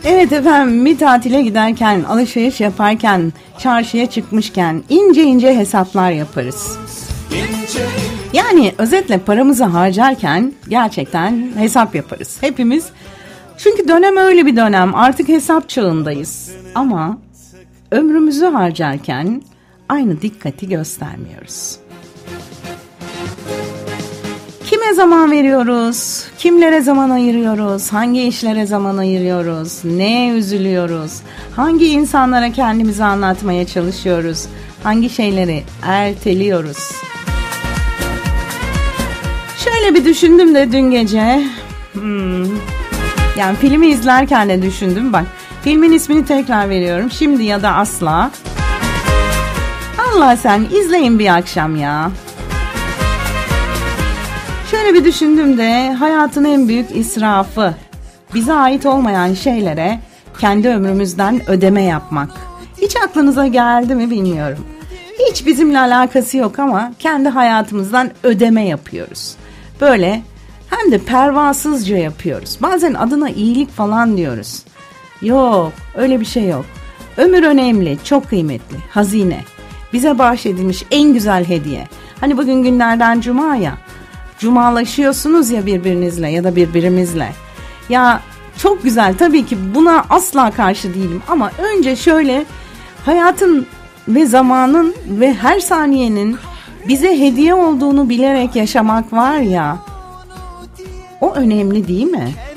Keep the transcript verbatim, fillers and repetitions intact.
Evet efendim, bir tatile giderken, alışveriş yaparken, çarşıya çıkmışken ince ince hesaplar yaparız. Yani özetle paramızı harcarken gerçekten hesap yaparız hepimiz. Çünkü dönem öyle bir dönem, artık hesap çağındayız. Ama ömrümüzü harcarken aynı dikkati göstermiyoruz. Kime zaman veriyoruz? Kimlere zaman ayırıyoruz? Hangi işlere zaman ayırıyoruz? Neye üzülüyoruz? Hangi insanlara kendimizi anlatmaya çalışıyoruz? Hangi şeyleri erteliyoruz? Şöyle bir düşündüm de dün gece. Hmm. Yani filmi izlerken de düşündüm. Bak, filmin ismini tekrar veriyorum. Şimdi ya da Asla. Allah, sen izleyin bir akşam ya. Şöyle bir düşündüm de hayatın en büyük israfı bize ait olmayan şeylere kendi ömrümüzden ödeme yapmak. Hiç aklınıza geldi mi bilmiyorum. Hiç bizimle alakası yok ama kendi hayatımızdan ödeme yapıyoruz. Böyle hem de pervasızca yapıyoruz. Bazen adına iyilik falan diyoruz. Yok, öyle bir şey yok. Ömür önemli, çok kıymetli, hazine. Bize bahşedilmiş en güzel hediye. Hani bugün günlerden cuma ya. Cumalaşıyorsunuz ya birbirinizle ya da birbirimizle. Ya çok güzel, tabii ki buna asla karşı değilim. Ama önce şöyle hayatın ve zamanın ve her saniyenin bize hediye olduğunu bilerek yaşamak var ya. O önemli değil mi?